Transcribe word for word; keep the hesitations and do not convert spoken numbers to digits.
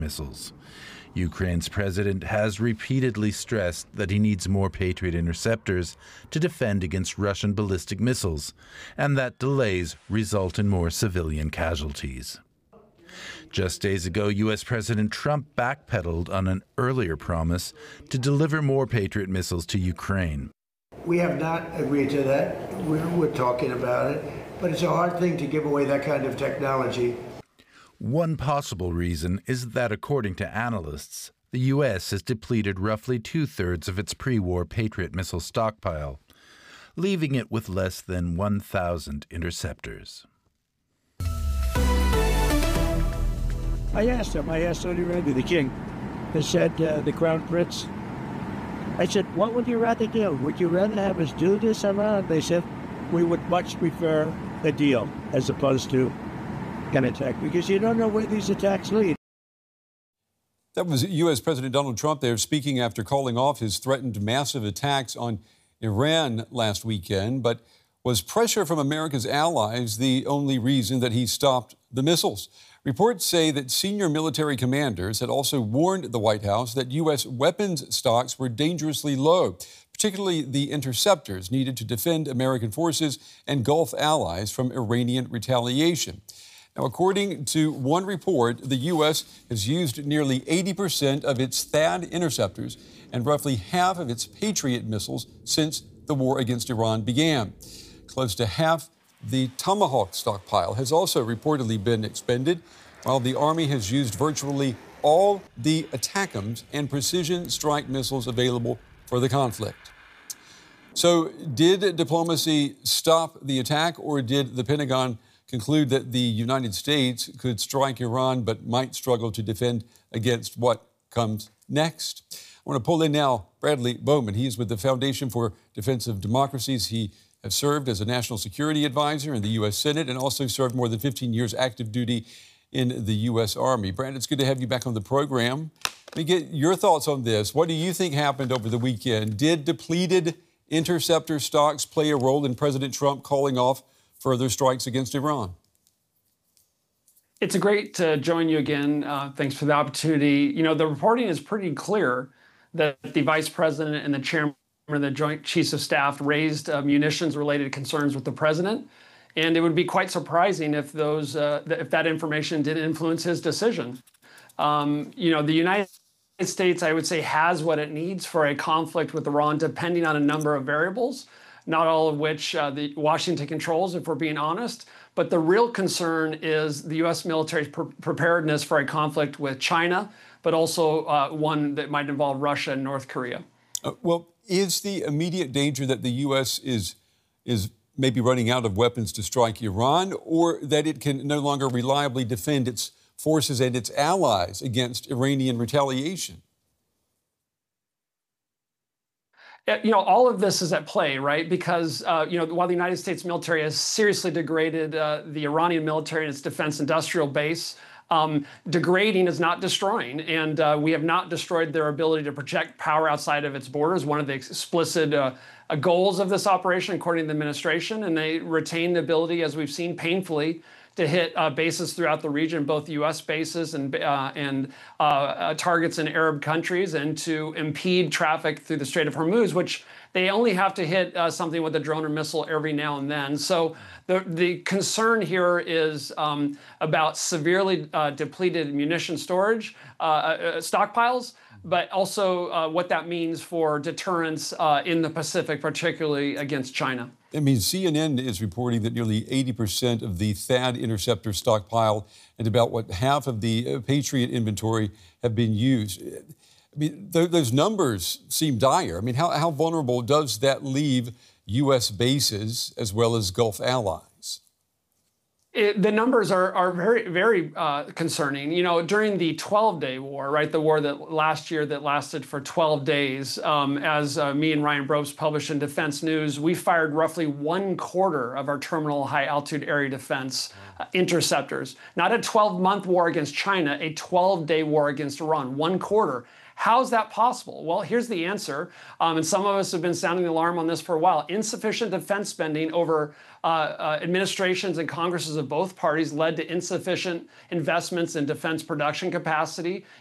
missiles. Ukraine's president has repeatedly stressed that he needs more Patriot interceptors to defend against Russian ballistic missiles, and that delays result in more civilian casualties. Just days ago, U S President Trump backpedaled on an earlier promise to deliver more Patriot missiles to Ukraine. We have not agreed to that. We're, we're talking about it, but it's a hard thing to give away that kind of technology. One possible reason is that, according to analysts, the U S has depleted roughly two-thirds of its pre-war Patriot missile stockpile, leaving it with less than one thousand interceptors. I asked him, I asked Saudi Arabia, the king, they said, uh, the crown prince, I said, what would you rather do? Would you rather have us do this or not? They said, we would much prefer a deal as opposed to an attack, because you don't know where these attacks lead. That was U S President Donald Trump there speaking after calling off his threatened massive attacks on Iran last weekend. But was pressure from America's allies the only reason that he stopped the missiles? Reports say that senior military commanders had also warned the White House that U S weapons stocks were dangerously low, particularly the interceptors needed to defend American forces and Gulf allies from Iranian retaliation. Now, according to one report, the U S has used nearly eighty percent of its THAAD interceptors and roughly half of its Patriot missiles since the war against Iran began. Close to half the Tomahawk stockpile has also reportedly been expended, while the Army has used virtually all the ATACMS and precision strike missiles available for the conflict. So, did diplomacy stop the attack, or did the Pentagon conclude that the United States could strike Iran but might struggle to defend against what comes next? I want to pull in now Bradley Bowman. He is with the Foundation for Defense of Democracies. He has served as a national security advisor in the U S Senate and also served more than fifteen years active duty in the U S Army. Brad, it's good to have you back on the program. Let me get your thoughts on this. What do you think happened over the weekend? Did depleted interceptor stocks play a role in President Trump calling off further strikes against Iran? It's great to join you again. Uh, thanks for the opportunity. You know, the reporting is pretty clear that the vice president and the chairman of the Joint Chiefs of Staff raised uh, munitions-related concerns with the president, and it would be quite surprising if those uh, th- if that information did influence his decision. Um, you know, the United States, I would say, has what it needs for a conflict with Iran, depending on a number of variables, not all of which uh, the Washington controls, if we're being honest. But the real concern is the U S military's pre- preparedness for a conflict with China, but also uh, one that might involve Russia and North Korea. Uh, well, is the immediate danger that the U S is is maybe running out of weapons to strike Iran, or that it can no longer reliably defend its forces and its allies against Iranian retaliation? You know, all of this is at play, right? Because, uh, you know, while the United States military has seriously degraded uh, the Iranian military and its defense industrial base, um, degrading is not destroying. And uh, we have not destroyed their ability to project power outside of its borders, one of the explicit uh, uh, goals of this operation, according to the administration. And they retain the ability, as we've seen painfully, to hit uh, bases throughout the region, both U S bases and uh, and uh, uh, targets in Arab countries, and to impede traffic through the Strait of Hormuz, which they only have to hit uh, something with a drone or missile every now and then. So the the concern here is um, about severely uh, depleted munition storage uh, uh, stockpiles, but also uh, what that means for deterrence uh, in the Pacific, particularly against China. I mean, C N N is reporting that nearly eighty percent of the THAAD interceptor stockpile and about, what, half of the uh, Patriot inventory have been used. I mean, th- those numbers seem dire. I mean, how, how vulnerable does that leave U S bases as well as Gulf allies? It, the numbers are are very, very uh, concerning. You know, during the twelve-day war, right, the war that last year that lasted for twelve days, um, as uh, me and Ryan Brobst published in Defense News, we fired roughly one quarter of our terminal high-altitude area defense uh, interceptors. Not a twelve-month war against China, a twelve-day war against Iran. One quarter. How's that possible? Well, here's the answer. Um, and some of us have been sounding the alarm on this for a while. Insufficient defense spending over uh, uh, administrations and Congresses of both parties led to insufficient investments in defense production capacity,